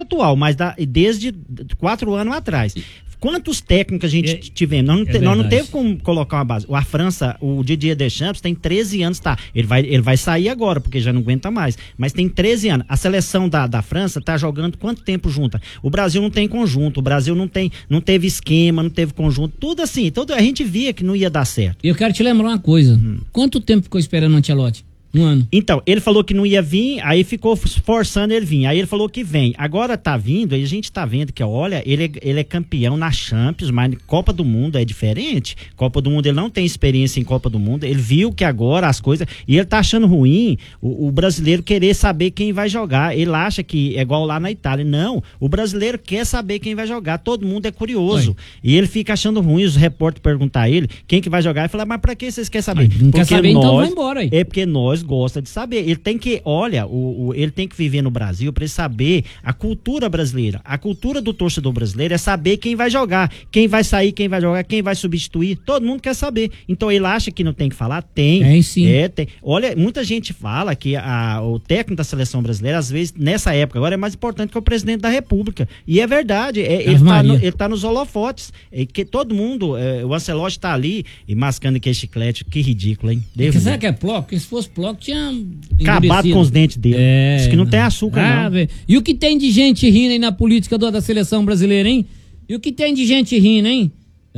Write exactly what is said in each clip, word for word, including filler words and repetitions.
atual, mas da, desde quatro anos atrás. Quantos técnicos a gente é, tivemos? Nós não, te, é nós não teve como colocar uma base. A França, o Didier Deschamps tem treze anos, tá? Ele vai, ele vai sair agora, porque já não aguenta mais. Mas tem treze anos. A seleção da, da França tá jogando quanto tempo junta? O Brasil não tem conjunto, o Brasil não, tem, não teve esquema, não teve conjunto, tudo assim. Tudo, a gente via que não ia dar certo. Eu quero te lembrar uma coisa. Hum. Quanto tempo ficou esperando o Ancelotti? Um ano. Então, ele falou que não ia vir, aí ficou forçando ele vir. Aí ele falou que vem. Agora tá vindo, aí a gente tá vendo que, olha, ele é, ele é campeão na Champions, mas Copa do Mundo é diferente. Copa do Mundo, ele não tem experiência em Copa do Mundo. Ele viu que agora as coisas... E ele tá achando ruim o, o brasileiro querer saber quem vai jogar. Ele acha que é igual lá na Itália. Não, o brasileiro quer saber quem vai jogar. Todo mundo é curioso. Oi. E ele fica achando ruim os repórteres perguntar a ele quem que vai jogar. Ele fala, mas pra que vocês querem saber? Oi, não porque quer saber, nós, então vai embora aí. É porque nós gosta de saber. Ele tem que, olha, o, o, ele tem que viver no Brasil para ele saber a cultura brasileira. A cultura do torcedor brasileiro é saber quem vai jogar, quem vai sair, quem vai jogar, quem vai substituir. Todo mundo quer saber. Então ele acha que não tem que falar? Tem. Tem sim. É, tem. Olha, muita gente fala que a, o técnico da seleção brasileira, às vezes, nessa época, agora é mais importante que o presidente da República. E é verdade. É, ele, tá no, ele tá nos holofotes. É, que todo mundo, é, o Ancelotti tá ali e mascando aquele chiclete. Que ridículo, hein? É que será que é ploco? Porque se fosse ploco, tinha acabado com os dentes dele. É, diz que não tem açúcar, ah, não. Véio. E o que tem de gente rindo aí na política do, da seleção brasileira, hein? E o que tem de gente rindo, hein?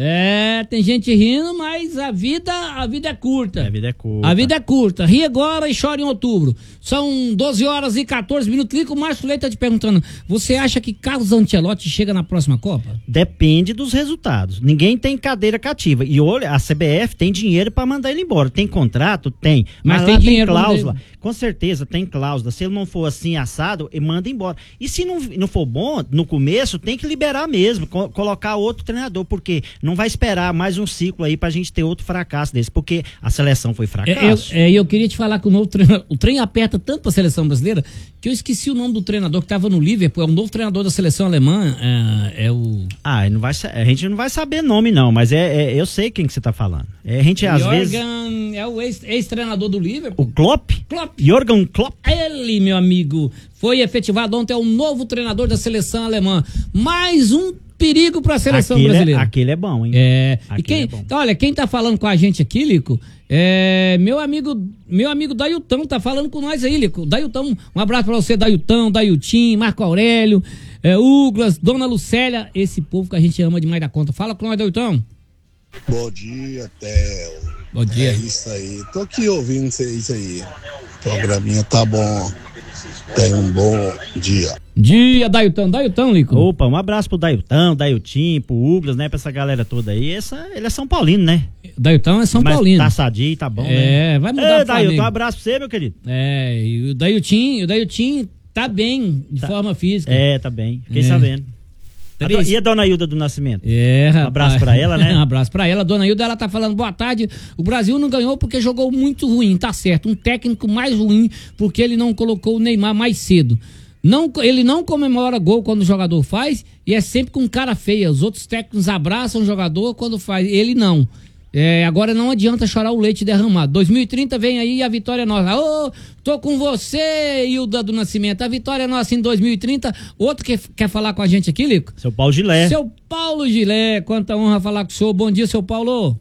É, tem gente rindo, mas a vida, a vida é curta. A vida é curta. A vida é curta. Ri agora e chora em outubro. São doze horas e quatorze minutos. Lica, o Márcio Leite tá te perguntando, você acha que Carlos Ancelotti chega na próxima Copa? Depende dos resultados. Ninguém tem cadeira cativa. E olha, a C B F tem dinheiro pra mandar ele embora. Tem contrato? Tem. Mas, mas tem lá dinheiro, tem cláusula. Com certeza tem cláusula. Se ele não for assim assado, ele manda embora. E se não, não for bom, no começo, tem que liberar mesmo. Co- colocar outro treinador, porque não vai esperar mais um ciclo aí pra gente ter outro fracasso desse, porque a seleção foi fracasso. É, eu, é, eu queria te falar que o novo treinador, o trem aperta tanto pra seleção brasileira, que eu esqueci o nome do treinador que tava no Liverpool, é o novo treinador da seleção alemã, é, é o... Ah, não vai, a gente não vai saber nome não, mas é, é eu sei quem que você tá falando. É, a gente às Jorgen, vezes... é o ex, ex-treinador do Liverpool. O Klopp? Klopp. Jürgen Klopp. Ele, meu amigo, foi efetivado ontem, é o novo treinador da seleção alemã. Mais um perigo para a seleção aquele brasileira. É, aquele é bom, hein? É. Aquele e quem, é bom. Então, olha, quem tá falando com a gente aqui, Lico, é meu amigo, meu amigo Dailton, tá falando com nós aí, Lico. Dailton, um abraço para você, Dailton, Dailton, Marco Aurélio, é, Uglas, Dona Lucélia, esse povo que a gente ama demais da conta. Fala com nós, Dailton. Bom dia, Theo. Bom dia. É isso aí. Tô aqui ouvindo isso aí. O programinha tá bom. Tenha um bom dia. Dia, Dailton. Dailton, Lico. Opa, um abraço pro Dailton, Dailton, pro Uglas, né? Pra essa galera toda aí. Essa, ele é São Paulino, né? Dailton é São Mas Paulino. Tá sadio, tá bom, é, né? É, vai mudar. Ei, Dailton, um abraço pra você, meu querido. É, e o Dailton, o Dailton tá bem, de tá. forma física. É, tá bem. Fiquei é. sabendo. A do, e a dona Hilda do Nascimento? É, rapaz. Um abraço pra ela, né? Um abraço pra ela. A dona Hilda, ela tá falando, boa tarde. O Brasil não ganhou porque jogou muito ruim, tá certo. Um técnico mais ruim porque ele não colocou o Neymar mais cedo. Não, ele não comemora gol quando o jogador faz e é sempre com cara feia. Os outros técnicos abraçam o jogador quando faz. Ele não. É, agora não adianta chorar o leite derramado. dois mil e trinta vem aí a vitória é nossa. Ô, oh, tô com você, Hilda do Nascimento. A vitória é nossa em dois mil e trinta. Outro que quer falar com a gente aqui, Lico? Seu Paulo Gilé. Seu Paulo Gilé, quanta honra falar com o senhor. Bom dia, seu Paulo.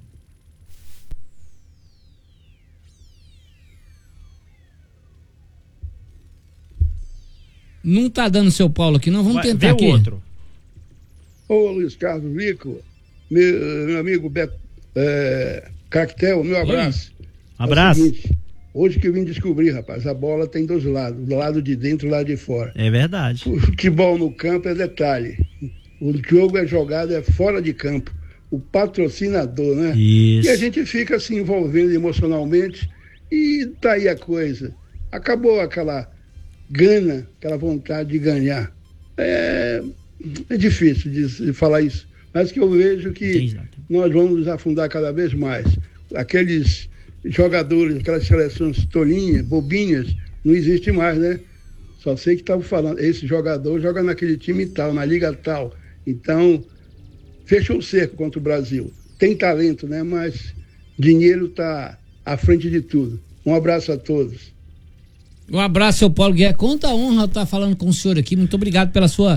Não tá dando seu Paulo aqui, não. Vamos Vai, tentar aqui. Outro. Ô, Luiz Carlos Rico, meu, meu amigo Beto. É, Cactel, meu abraço. Um abraço. É seguinte, hoje que eu vim descobrir, rapaz, a bola tem dois lados, do lado de dentro e do lado de fora. É verdade. O futebol no campo é detalhe. O jogo é jogado é fora de campo. O patrocinador, né? Isso. E a gente fica se envolvendo emocionalmente e tá aí a coisa. Acabou aquela gana, aquela vontade de ganhar. É, é difícil de, de falar isso. Mas que eu vejo que nós vamos nos afundar cada vez mais. Aqueles jogadores, aquelas seleções tolinhas, bobinhas, não existe mais, né? Só sei que estavam falando, esse jogador joga naquele time tal, na liga tal. Então, fechou o cerco contra o Brasil. Tem talento, né? Mas dinheiro está à frente de tudo. Um abraço a todos. Um abraço, seu Paulo Guerra. Quanta honra estar falando com o senhor aqui. Muito obrigado pela sua